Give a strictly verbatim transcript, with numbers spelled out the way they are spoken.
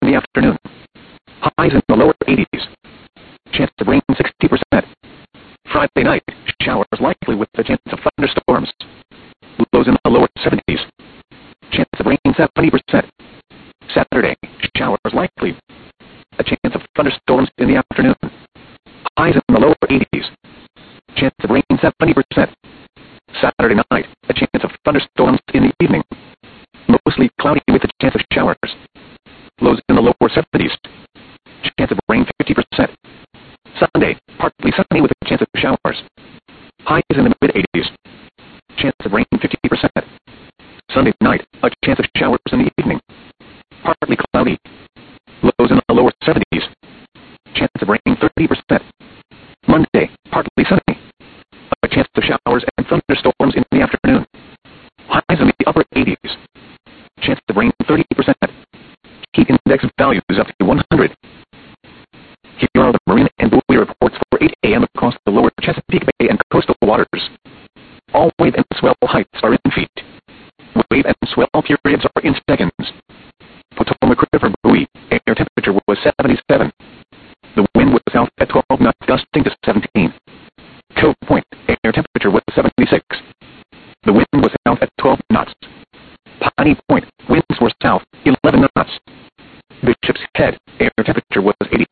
in the afternoon. Highs in the lower eighties. Chance of rain sixty percent. Friday night, showers likely with a chance of thunderstorms. Lows in the lower seventies. Chance of rain seventy percent. Saturday, showers likely. A chance of thunderstorms in the afternoon. Highs in the lower eighties. Chance of rain seventy percent. Saturday night, a chance of thunderstorms in the evening. Mostly cloudy with a chance of showers. Lows in the lower seventies. Chance of rain fifty percent. Sunday, partly sunny with a chance of showers. Highs in the mid-eighties. Chance of rain fifty percent. Sunday night, a chance of showers in the evening. Partly cloudy. Lows in the lower seventies. Chance of rain thirty percent. Monday, partly sunny. A chance of showers and thunderstorms in the afternoon. Highs in the upper eighties. Chance of rain thirty percent. Heat index values up to one hundred. Here are the marine and buoy reports for eight a m across the lower Chesapeake Bay and coastal waters. All wave and swell heights are in feet. Wave and swell periods are in seconds. Potomac River buoy, air temperature was seventy-seven. The wind was south at twelve knots, gusting to seventeen. Cove Point, air temperature was seventy-six. The wind was south at twelve knots. Piney Point, winds were south, eleven knots. Bishop's Head, air temperature was eighty.